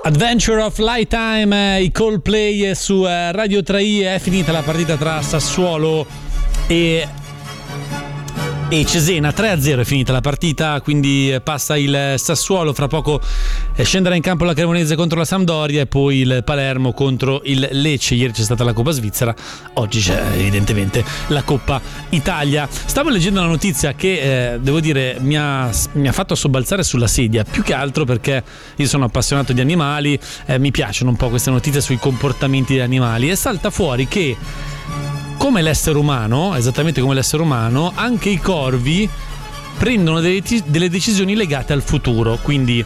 Adventure of Lifetime, i Coldplay su Radio 3i. È finita la partita tra Sassuolo e Cesena, 3-0 è finita la partita, quindi passa il Sassuolo, fra poco scenderà in campo la Cremonese contro la Sampdoria e poi il Palermo contro il Lecce. Ieri c'è stata la Coppa Svizzera, oggi c'è evidentemente la Coppa Italia. Stavo leggendo la notizia che devo dire mi ha fatto sobbalzare sulla sedia, più che altro perché io sono appassionato di animali, mi piacciono un po' queste notizie sui comportamenti degli animali, e salta fuori che come l'essere umano, esattamente come l'essere umano, anche i corvi prendono delle decisioni legate al futuro. Quindi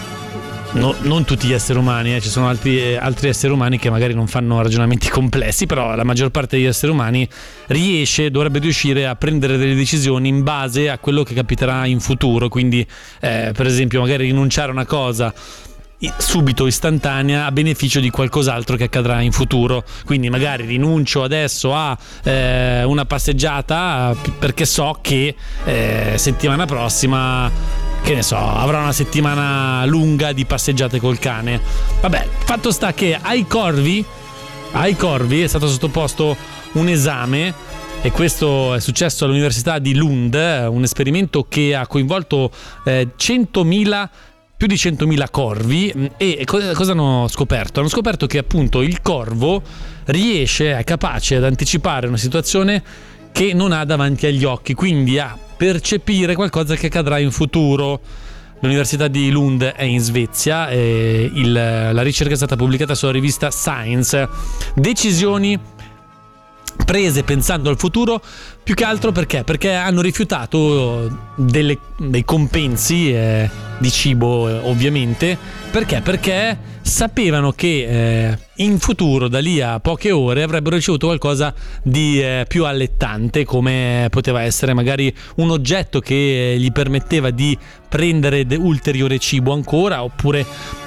non tutti gli esseri umani, ci sono altri esseri umani che magari non fanno ragionamenti complessi, però la maggior parte degli esseri umani dovrebbe riuscire a prendere delle decisioni in base a quello che capiterà in futuro. Quindi per esempio magari rinunciare a una cosa subito, istantanea, a beneficio di qualcos'altro che accadrà in futuro. Quindi magari rinuncio adesso a una passeggiata perché so che settimana prossima, che ne so, avrò una settimana lunga di passeggiate col cane. Vabbè, fatto sta che ai corvi è stato sottoposto un esame, e questo è successo all'Università di Lund, un esperimento che ha coinvolto più di 100.000 corvi. E cosa hanno scoperto? Hanno scoperto che appunto il corvo è capace ad anticipare una situazione che non ha davanti agli occhi, quindi a percepire qualcosa che accadrà in futuro. L'Università di Lund è in Svezia e la ricerca è stata pubblicata sulla rivista Science. Decisioni prese pensando al futuro, più che altro perché hanno rifiutato dei compensi di cibo, ovviamente. Perché sapevano che in futuro, da lì a poche ore, avrebbero ricevuto qualcosa di più allettante, come poteva essere magari un oggetto che gli permetteva di prendere ulteriore cibo ancora, oppure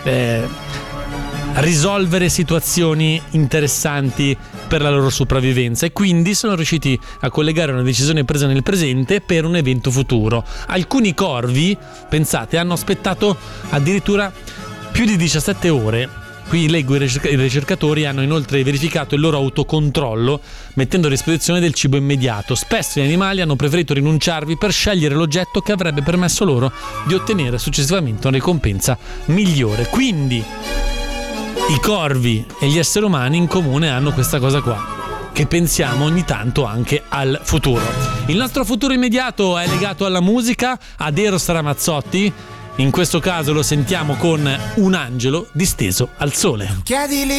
risolvere situazioni interessanti per la loro sopravvivenza. E quindi sono riusciti a collegare una decisione presa nel presente per un evento futuro. Alcuni corvi, pensate, hanno aspettato addirittura più di 17 ore. Qui leggo, i ricercatori hanno inoltre verificato il loro autocontrollo mettendo a disposizione del cibo immediato. Spesso gli animali hanno preferito rinunciarvi per scegliere l'oggetto che avrebbe permesso loro di ottenere successivamente una ricompensa migliore. Quindi i corvi e gli esseri umani in comune hanno questa cosa qua, che pensiamo ogni tanto anche al futuro. Il nostro futuro immediato è legato alla musica, ad Eros Ramazzotti. In questo caso lo sentiamo con Un angelo disteso al sole. Chiedili